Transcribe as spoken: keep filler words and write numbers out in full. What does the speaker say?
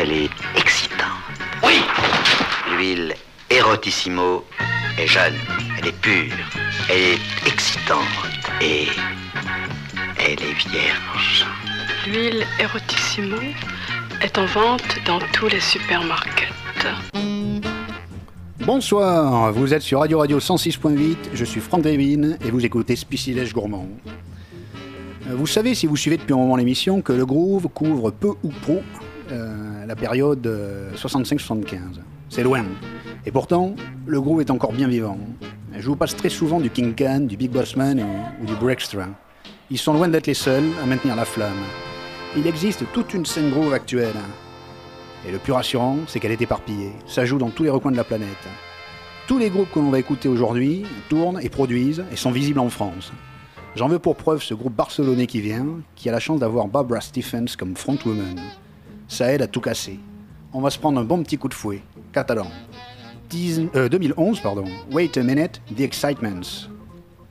elle est excitante. Oui. L'huile Erotissimo est jeune, elle est pure, elle est excitante et elle est vierge. L'huile Erotissimo est en vente dans tous les supermarkets. Bonsoir, vous êtes sur Radio Radio cent six point huit, je suis Franck Devine et vous écoutez Spicilège Gourmand. Vous savez, si vous suivez depuis un moment l'émission, que le groove couvre peu ou prou euh, la période euh, soixante-cinq soixante-quinze. C'est loin. Et pourtant, le groove est encore bien vivant. Je vous passe très souvent du King Can, du Big Boss Man ou, ou du Breakstra. Ils sont loin d'être les seuls à maintenir la flamme. Il existe toute une scène groove actuelle. Et le plus rassurant, c'est qu'elle est éparpillée. Ça joue dans tous les recoins de la planète. Tous les groupes que l'on va écouter aujourd'hui tournent et produisent et sont visibles en France. J'en veux pour preuve ce groupe barcelonais qui vient, qui a la chance d'avoir Barbara Stephens comme frontwoman. Ça aide à tout casser. On va se prendre un bon petit coup de fouet. Catalan. dix, euh, deux mille onze, pardon. Wait a minute, The Excitements.